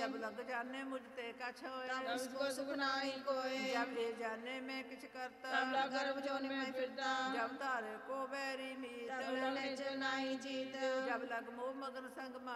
जब लग जाने मुझ ते कछ होए, तब उसको सुख नाही कोय। जब ये जाने मैं किछ करता, तब लग गर्भ जोनि में फिरता। जब तारे को बैरी मीत, तब लग निश्चल नाही जीत। जब लग मोह मगन संग